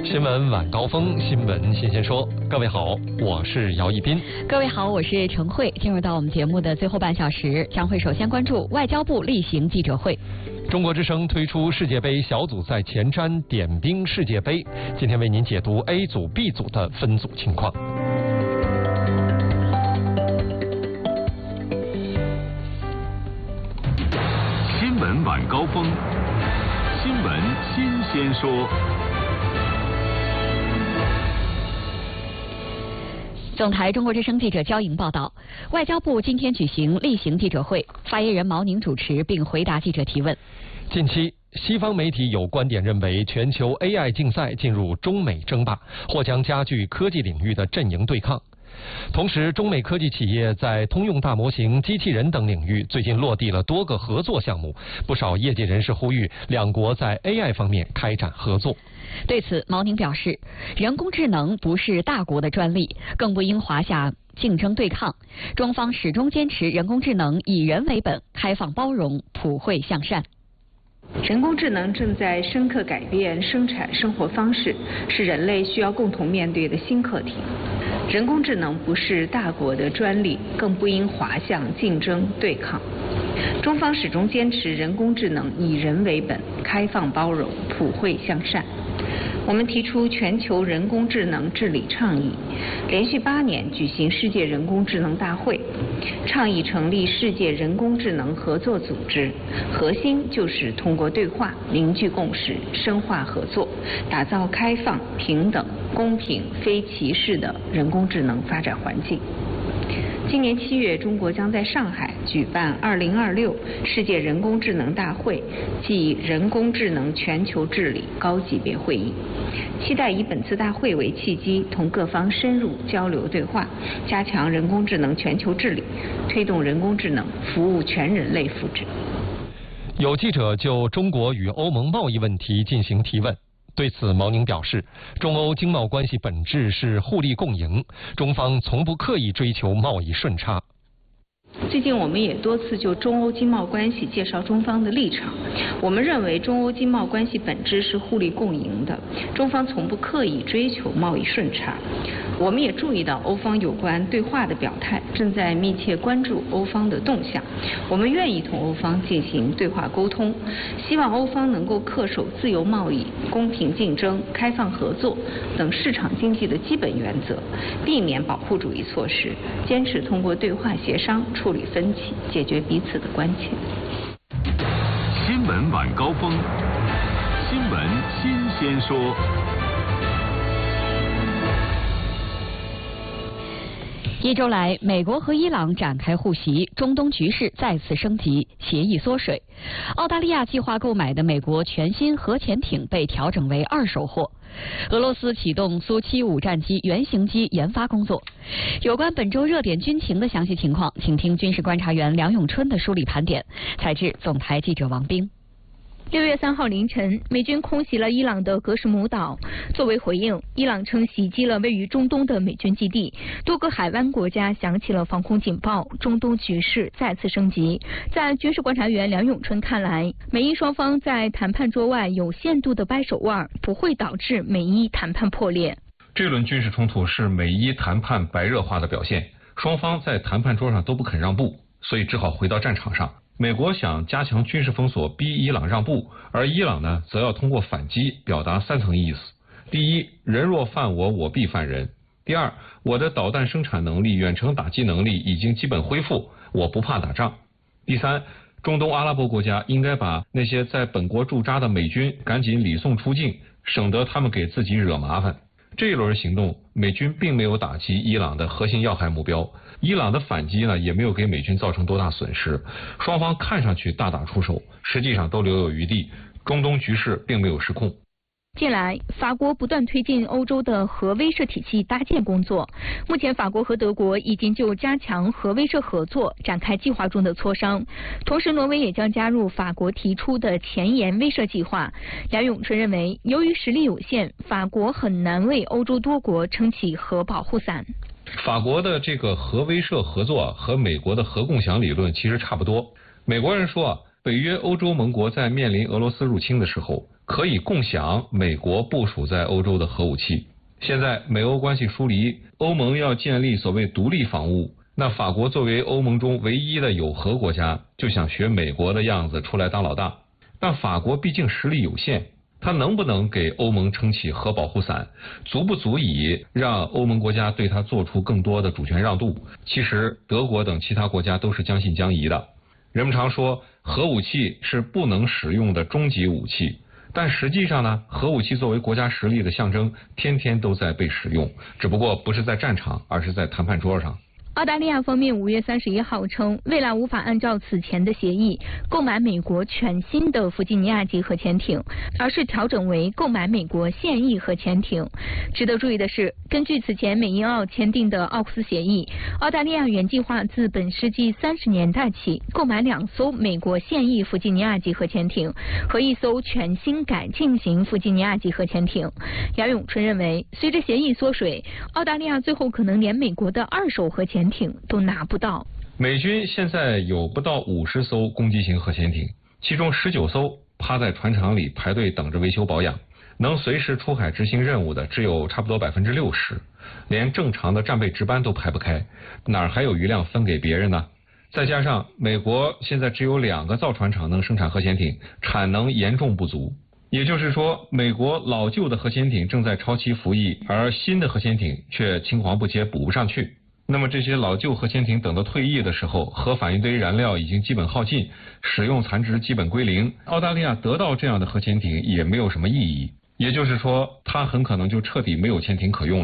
新闻晚高峰，新闻新鲜说。各位好，我是姚一斌。 各位好，我是陈慧。进入到我们节目的最后半小时，将会首先关注外交部例行记者会。 中国之声推出世界杯小组赛前瞻点兵世界杯，今天为您解读 A 组、B 组的分组情况。 新闻晚高峰，新闻新鲜说。 总台中国之声记者焦莹报道，外交部今天举行例行记者会，发言人毛宁主持并回答记者提问。 近期，西方媒体有观点认为，全球 AI 竞赛进入中美争霸，或将加剧科技领域的阵营对抗。同时，中美科技企业在通用大模型、机器人等领域最近落地了多个合作项目，不少业界人士呼吁两国在 AI 方面开展合作。 对此，毛宁表示，人工智能不是大国的专利，更不应华夏竞争对抗。中方始终坚持人工智能以人为本，开放包容，普惠向善。 人工智能正在深刻改变生产生活方式，是人类需要共同面对的新课题。人工智能不是大国的专利，更不应滑向竞争对抗。中方始终坚持人工智能以人为本，开放包容，普惠向善。我们提出全球人工智能治理倡议，连续8年举行世界人工智能大会，倡议成立世界人工智能合作组织，核心就是通过对话凝聚共识，深化合作，打造开放、平等、公平、非歧视的人工智能发展环境。今年7月，中国将在上海举办2026世界人工智能大会暨人工智能全球治理高级别会议，期待以本次大会为契机，同各方深入交流对话，加强人工智能全球治理，推动人工智能服务全人类福祉。 有记者就中国与欧盟贸易问题进行提问。对此，毛宁表示，中欧经贸关系本质是互利共赢，中方从不刻意追求贸易顺差。 最近我们也多次就中欧经贸关系介绍中方的立场。我们认为中欧经贸关系本质是互利共赢的，中方从不刻意追求贸易顺差。我们也注意到欧方有关对话的表态，正在密切关注欧方的动向。我们愿意同欧方进行对话沟通，希望欧方能够恪守自由贸易、公平竞争、开放合作等市场经济的基本原则，避免保护主义措施，坚持通过对话协商处理分歧，解决彼此的关切。 新闻晚高峰，新闻新鲜说。 1周来，美国和伊朗展开互袭，中东局势再次升级，协议缩水。澳大利亚计划购买的美国全新核潜艇被调整为二手货。俄罗斯启动苏75战机原型机研发工作。有关本周热点军情的详细情况，请听军事观察员梁永春的梳理盘点。采制总台记者王冰。 6月3号凌晨，美军空袭了伊朗的格什姆岛。作为回应，伊朗称袭击了位于中东的美军基地，多个海湾国家响起了防空警报，中东局势再次升级。在军事观察员梁永春看来，美伊双方在谈判桌外有限度的掰手腕，不会导致美伊谈判破裂。 这轮军事冲突是美伊谈判白热化的表现，双方在谈判桌上都不肯让步，所以只好回到战场上。美国想加强军事封锁，逼伊朗让步，而伊朗呢，则要通过反击表达3层意思：第一，人若犯我，我必犯人；第二，我的导弹生产能力、远程打击能力已经基本恢复，我不怕打仗；第三，中东阿拉伯国家应该把那些在本国驻扎的美军赶紧礼送出境，省得他们给自己惹麻烦。这一轮行动，美军并没有打击伊朗的核心要害目标，伊朗的反击呢，也没有给美军造成多大损失。双方看上去大打出手，实际上都留有余地，中东局势并没有失控。 近来，法国不断推进欧洲的核威慑体系搭建工作。目前，法国和德国已经就加强核威慑合作展开计划中的磋商。同时，挪威也将加入法国提出的前沿威慑计划。梁永春认为，由于实力有限，法国很难为欧洲多国撑起核保护伞。 法国的这个核威慑合作和美国的核共享理论其实差不多。美国人说北约欧洲盟国在面临俄罗斯入侵的时候， 可以共享美国部署在欧洲的核武器。现在美欧关系疏离，欧盟要建立所谓独立防务，那法国作为欧盟中唯一的有核国家，就想学美国的样子出来当老大。但法国毕竟实力有限，它能不能给欧盟撑起核保护伞，足不足以让欧盟国家对它做出更多的主权让渡？其实德国等其他国家都是将信将疑的。人们常说核武器是不能使用的终极武器，但实际上呢，核武器作为国家实力的象征，天天都在被使用，只不过不是在战场，而是在谈判桌上。 澳大利亚方面5月31号称，未来无法按照此前的协议购买美国全新的弗吉尼亚级核潜艇，而是调整为购买美国现役核潜艇。值得注意的是，根据此前美英澳签订的奥库斯协议，澳大利亚原计划自本世纪30年代起购买2艘美国现役弗吉尼亚级核潜艇和1艘全新改进型弗吉尼亚级核潜艇。姚永春认为，随着协议缩水，澳大利亚最后可能连美国的2手核潜艇都拿不到。 美军现在有不到50艘攻击型核潜艇，其中19艘趴在船厂里排队等着维修保养，能随时出海执行任务的只有差不多60%，连正常的战备值班都排不开，哪儿还有余量分给别人呢？再加上美国现在只有2个造船厂能生产核潜艇，产能严重不足。也就是说，美国老旧的核潜艇正在超期服役，而新的核潜艇却青黄不接，补不上去。那么这些老旧核潜艇等到退役的时候，核反应堆燃料已经基本耗尽，使用残值基本归零，澳大利亚得到这样的核潜艇也没有什么意义。也就是说，它很可能就彻底没有潜艇可用了。